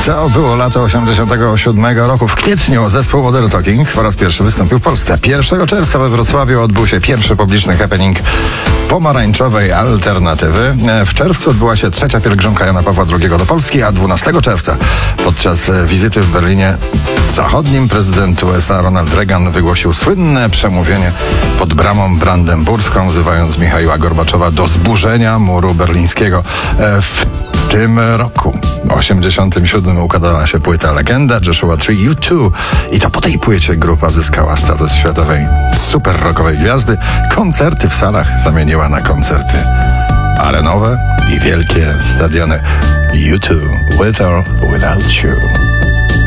To było lato 87 roku. W kwietniu zespół Modern Talking po raz pierwszy wystąpił w Polsce. 1 czerwca we Wrocławiu odbył się pierwszy publiczny happening pomarańczowej alternatywy. W czerwcu odbyła się trzecia pielgrzymka Jana Pawła II do Polski, a 12 czerwca podczas wizyty w Berlinie Zachodnim prezydent USA Ronald Reagan wygłosił słynne przemówienie pod bramą brandenburską, wzywając Michaiła Gorbaczowa do zburzenia muru berlińskiego. W tym roku, w 87 ukazała się płyta Legenda Joshua Tree U2 i to po tej płycie grupa zyskała status światowej super rockowej gwiazdy. Koncerty w salach zamieniła na koncerty arenowe i wielkie stadiony. U2 With or Without You.